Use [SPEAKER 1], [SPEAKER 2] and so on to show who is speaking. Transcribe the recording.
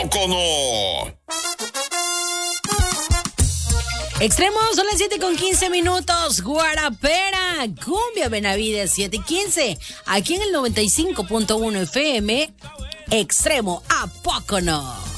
[SPEAKER 1] poco no?
[SPEAKER 2] Extremo, son las 7:15. Guarapera, Cumbia Benavides, 7:15. Aquí en el 95.1 FM. Extremo, ¿a poco no?